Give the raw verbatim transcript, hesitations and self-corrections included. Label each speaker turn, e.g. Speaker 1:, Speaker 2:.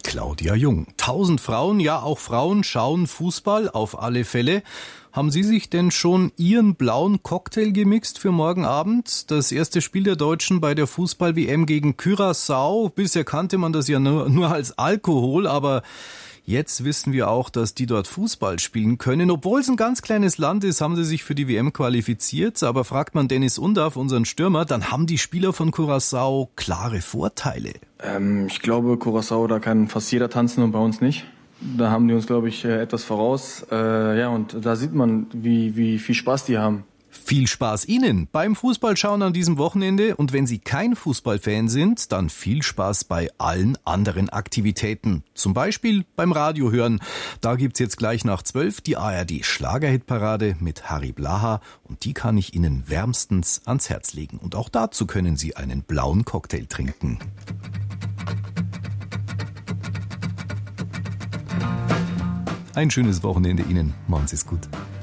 Speaker 1: Claudia Jung. Tausend Frauen, ja auch Frauen, schauen Fußball auf alle Fälle. Haben Sie sich denn schon Ihren blauen Cocktail gemixt für morgen Abend? Das erste Spiel der Deutschen bei der Fußball-W M gegen Curaçao. Bisher kannte man das ja nur, nur als Alkohol, aber jetzt wissen wir auch, dass die dort Fußball spielen können. Obwohl es ein ganz kleines Land ist, haben sie sich für die W M qualifiziert. Aber fragt man Dennis Undaff, unseren Stürmer, dann haben die Spieler von Curaçao klare Vorteile.
Speaker 2: Ähm, ich glaube, Curaçao, da kann fast jeder tanzen und bei uns nicht. Da haben die uns, glaube ich, etwas voraus. Äh, ja, und da sieht man, wie, wie viel Spaß die haben.
Speaker 1: Viel Spaß Ihnen beim Fußballschauen an diesem Wochenende. Und wenn Sie kein Fußballfan sind, dann viel Spaß bei allen anderen Aktivitäten. Zum Beispiel beim Radio hören. Da gibt's jetzt gleich nach zwölf die A R D Schlagerhitparade mit Harry Blaha. Und die kann ich Ihnen wärmstens ans Herz legen. Und auch dazu können Sie einen blauen Cocktail trinken. Ein schönes Wochenende Ihnen. Machen Sie es gut.